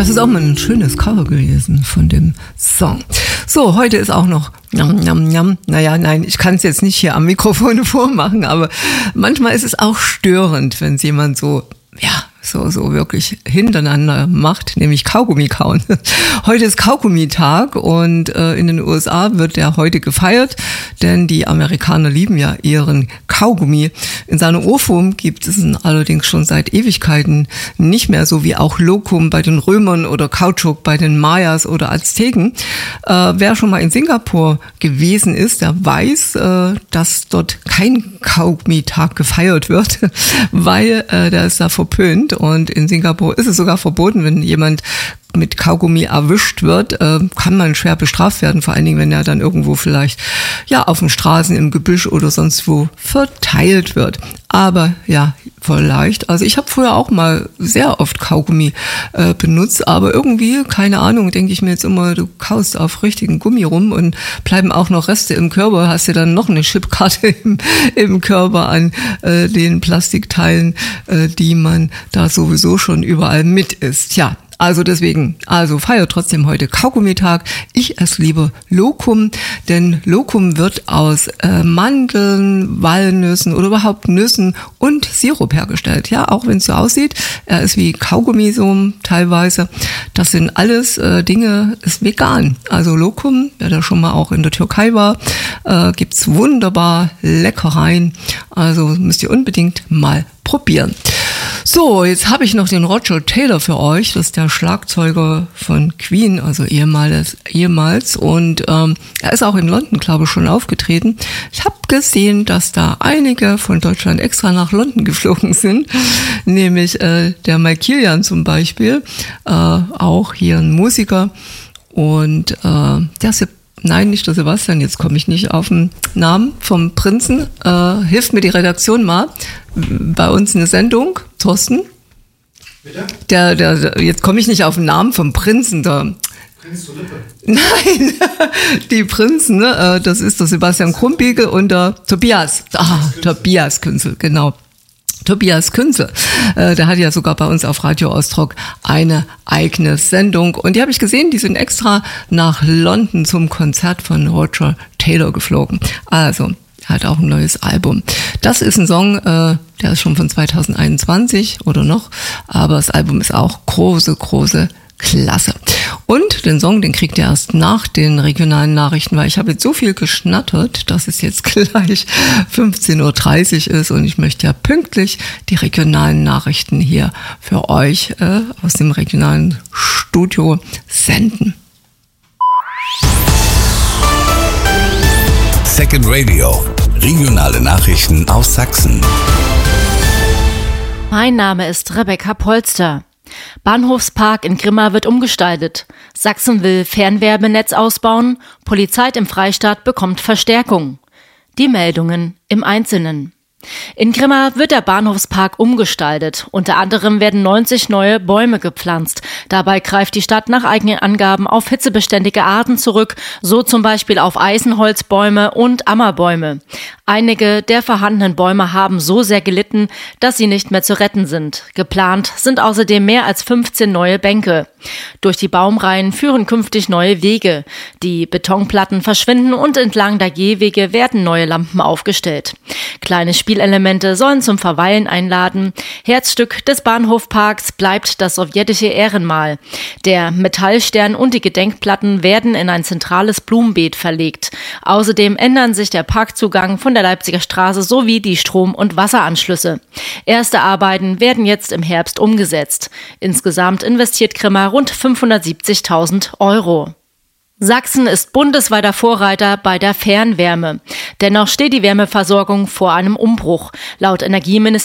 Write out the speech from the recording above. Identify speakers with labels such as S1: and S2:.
S1: Das ist auch mal ein schönes Cover gewesen von dem Song. So, heute ist auch noch Njam, Njam, Njam. Naja, nein, ich kann es jetzt nicht hier am Mikrofon vormachen, aber manchmal ist es auch störend, wenn es jemand so wirklich hintereinander macht, nämlich Kaugummi kauen. Heute ist Kaugummitag und in den USA wird der heute gefeiert, denn die Amerikaner lieben ja ihren Kaugummi. In seiner Urform gibt es ihn allerdings schon seit Ewigkeiten nicht mehr, so wie auch Lokum bei den Römern oder Kautschuk bei den Mayas oder Azteken. Wer schon mal in Singapur gewesen ist, der weiß, dass dort kein Kaugummitag gefeiert wird, weil der ist da verpönt. Und in Singapur ist es sogar verboten, wenn jemand mit Kaugummi erwischt wird, kann man schwer bestraft werden, vor allen Dingen, wenn er dann irgendwo vielleicht auf den Straßen, im Gebüsch oder sonst wo verteilt wird. Aber ja, vielleicht. Also ich habe früher auch mal sehr oft Kaugummi benutzt, aber irgendwie, keine Ahnung, denke ich mir jetzt immer, du kaust auf richtigen Gummi rum und bleiben auch noch Reste im Körper, hast du dann noch eine Chipkarte im Körper an den Plastikteilen, die man da sowieso schon überall mit isst. Ja. Also deswegen, feiert trotzdem heute Kaugummitag. Ich esse lieber Lokum, denn Lokum wird aus Mandeln, Walnüssen oder überhaupt Nüssen und Sirup hergestellt. Ja, auch wenn es so aussieht, er ist wie Kaugummi so teilweise. Das sind alles Dinge, ist vegan. Also Lokum, wer da schon mal auch in der Türkei war, gibt's wunderbar Leckereien. Also müsst ihr unbedingt mal probieren. So, jetzt habe ich noch den Roger Taylor für euch. Das ist der Schlagzeuger von Queen, also ehemals. Und er ist auch in London, glaube ich, schon aufgetreten. Ich habe gesehen, dass da einige von Deutschland extra nach London geflogen sind. Nämlich der Mike Kilian zum Beispiel, auch hier ein Musiker. Und nicht der Sebastian, jetzt komme ich nicht auf den Namen vom Prinzen. Hilft mir die Redaktion mal. Bei uns eine Sendung, Thorsten. Bitte? Jetzt komme ich nicht auf den Namen vom Prinzen.
S2: Prinz Philippe.
S1: Nein, die Prinzen, ne? Das ist der Sebastian Krumbiegel und der Tobias. Tobias Künzel, genau. Tobias Künzel, der hat ja sogar bei uns auf Radio Ostrock eine eigene Sendung. Und die habe ich gesehen, die sind extra nach London zum Konzert von Roger Taylor geflogen. Also, er hat auch ein neues Album. Das ist ein Song, der ist schon von 2021 oder noch, aber das Album ist auch große Klasse. Und den Song, den kriegt ihr erst nach den regionalen Nachrichten, weil ich habe jetzt so viel geschnattert, dass es jetzt gleich 15.30 Uhr ist und ich möchte ja pünktlich die regionalen Nachrichten hier für euch aus dem regionalen Studio senden.
S3: Second Radio, regionale Nachrichten aus Sachsen.
S4: Mein Name ist Rebecca Polster. Bahnhofspark in Grimma wird umgestaltet. Sachsen will Fernwerbennetz ausbauen. Polizei im Freistaat bekommt Verstärkung. Die Meldungen im Einzelnen. In Grimma wird der Bahnhofspark umgestaltet. Unter anderem werden 90 neue Bäume gepflanzt. Dabei greift die Stadt nach eigenen Angaben auf hitzebeständige Arten zurück, so zum Beispiel auf Eisenholzbäume und Ammerbäume. Einige der vorhandenen Bäume haben so sehr gelitten, dass sie nicht mehr zu retten sind. Geplant sind außerdem mehr als 15 neue Bänke. Durch die Baumreihen führen künftig neue Wege. Die Betonplatten verschwinden und entlang der Gehwege werden neue Lampen aufgestellt. Kleine Spielelemente sollen zum Verweilen einladen. Herzstück des Bahnhofparks bleibt das sowjetische Ehrenmal. Der Metallstern und die Gedenkplatten werden in ein zentrales Blumenbeet verlegt. Außerdem ändern sich der Parkzugang von der Leipziger Straße sowie die Strom- und Wasseranschlüsse. Erste Arbeiten werden jetzt im Herbst umgesetzt. Insgesamt investiert Grimma rund 570.000 Euro. Sachsen ist bundesweiter Vorreiter bei der Fernwärme. Dennoch steht die Wärmeversorgung vor einem Umbruch. Laut Energieministerium